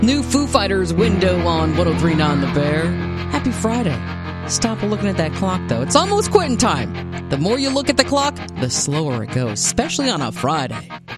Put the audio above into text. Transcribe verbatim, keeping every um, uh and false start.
New Foo Fighters Window on one oh three point nine The Bear. Happy Friday. Stop looking at that clock, though. It's almost quitting time. The more you look at the clock, the slower it goes, especially on a Friday.